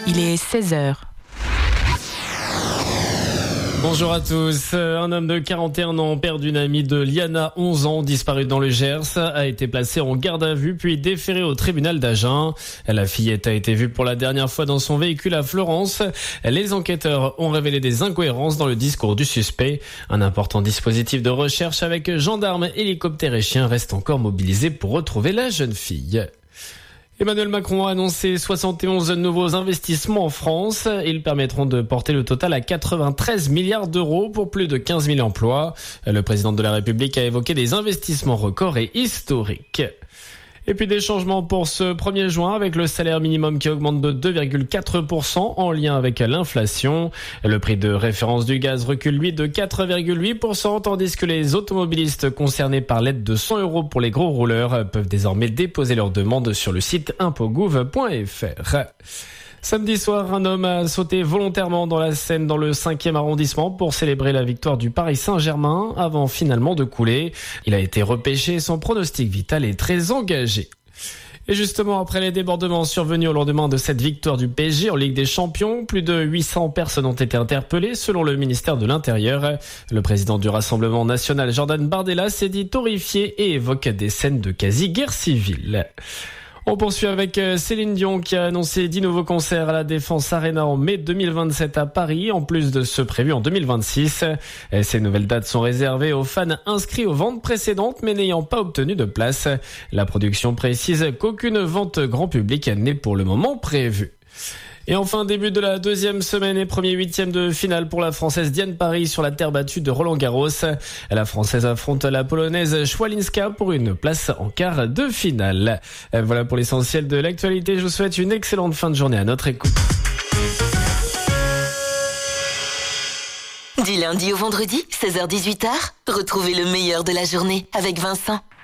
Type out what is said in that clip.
Il est 16h. Bonjour à tous. Un homme de 41 ans, père d'une amie de Liana, 11 ans, disparu dans le Gers, a été placé en garde à vue puis déféré au tribunal d'Agen. La fillette a été vue pour la dernière fois dans son véhicule à Florence. Les enquêteurs ont révélé des incohérences dans le discours du suspect. Un important dispositif de recherche avec gendarmes, hélicoptères et chiens reste encore mobilisé pour retrouver la jeune fille. Emmanuel Macron a annoncé 71 nouveaux investissements en France. Ils permettront de porter le total à 93 milliards d'euros pour plus de 15 000 emplois. Le président de la République a évoqué des investissements records et historiques. Et puis des changements pour ce 1er juin avec le salaire minimum qui augmente de 2,4% en lien avec l'inflation. Le prix de référence du gaz recule lui de 4,8% tandis que les automobilistes concernés par l'aide de 100 € pour les gros rouleurs peuvent désormais déposer leur demande sur le site impotgouv.fr. Samedi soir, un homme a sauté volontairement dans la Seine dans le 5e arrondissement pour célébrer la victoire du Paris Saint-Germain avant finalement de couler. Il a été repêché, son pronostic vital est très engagé. Et justement, après les débordements survenus au lendemain de cette victoire du PSG en Ligue des Champions, plus de 800 personnes ont été interpellées selon le ministère de l'Intérieur. Le président du Rassemblement national, Jordan Bardella, s'est dit horrifié et évoque des scènes de quasi-guerre civile. On poursuit avec Céline Dion qui a annoncé 10 nouveaux concerts à la Défense Arena en mai 2027 à Paris, en plus de ceux prévus en 2026. Ces nouvelles dates sont réservées aux fans inscrits aux ventes précédentes mais n'ayant pas obtenu de place. La production précise qu'aucune vente grand public n'est pour le moment prévue. Et enfin, début de la deuxième semaine et premier huitième de finale pour la Française Diane Paris sur la terre battue de Roland-Garros. La Française affronte la Polonaise Schwalinska pour une place en quart de finale. Voilà pour l'essentiel de l'actualité. Je vous souhaite une excellente fin de journée à notre écoute. Du lundi au vendredi, 16h-18h, retrouvez le meilleur de la journée avec Vincent.